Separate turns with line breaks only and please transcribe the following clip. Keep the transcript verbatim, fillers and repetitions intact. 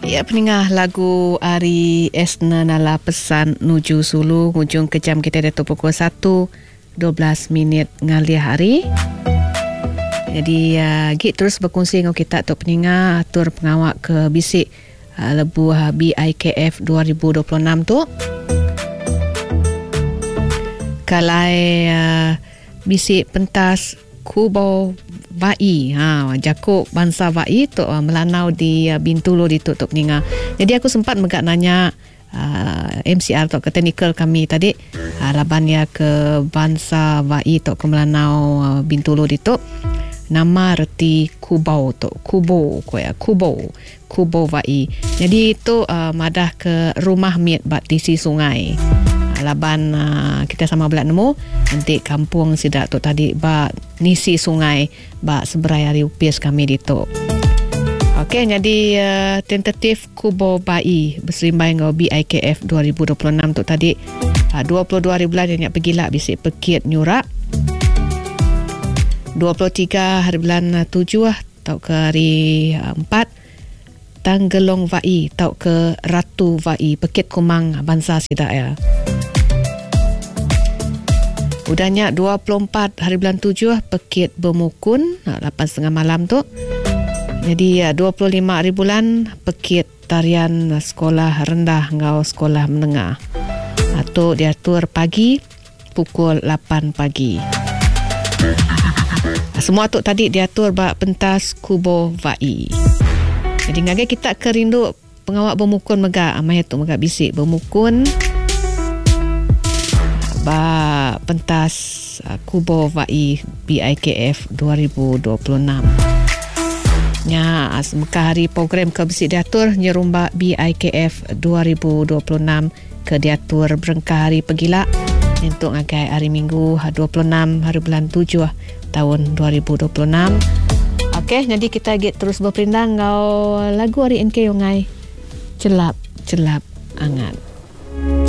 Ya, peningah lagu Ari Esna Nala Pesan Nuju Sulu. Hujung kejam kita Datuk pukul satu dua belas minit ngalih hari. Jadi uh, Git terus berkongsi dengan kita Tok peningah atur pengawak ke bisik uh, lebu uh, B I K F dua ribu dua puluh enam tu. Kalai uh, bisik pentas Kubau Vai, ha, Jakuk bangsa Vai tu uh, melanau di uh, Bintulu di Tok Tok Peninga. Jadi aku sempat megak nanya uh, M C R Tok ke teknikal kami tadi uh, laban ya ke bangsa Vai Tok ke melanau uh, Bintulu di Tok. Nama reti Kubau Tok, Kubo ko ya, Kubo, Kubo Vai. Jadi itu uh, madah ke rumah miet bat di si sungai. Laban uh, kita sama belak nemu nanti kampung sidak tu tadi ba nisi sungai ba seberai hari upis kami di tu. Okey, jadi uh, tentatif Kubo Vai berserimbang dengan B I K F dua ribu dua puluh enam tu tadi uh, dua puluh dua hari bulan yang pergi lah bisik Pekit Nyurak. dua puluh tiga hari bulan uh, tujuh lah tau ke hari uh, empat Tanggelong Vai tau ke Ratu Vai Pekit Kumang bangsa sidak ya. Udahnya dua puluh empat hari bulan tujuh Pekit Bermukun lapan setengah malam tu. Jadi dua puluh lima hari bulan Pekit Tarian Sekolah Rendah ngau Sekolah Menengah. Atau diatur pagi pukul lapan pagi. Semua tu tadi diatur bak pentas Kubo Vai. Jadi ngagai kita kerindu pengawak Bermukun megak amai tu megak bisik Bermukun ba pentas uh, Kubo Vai B I K F dua ribu dua puluh enam. Nya semeka hari program ke bisik diatur nyerumba B I K F dua ribu dua puluh enam ke diatur berengkah hari pegila untuk ngagai hari Minggu dua puluh enam hari bulan tujuh tahun dua ribu dua puluh enam. Okey, jadi kita get terus berpindang ngau lagu hari N K Yongai Celap Celap Angat.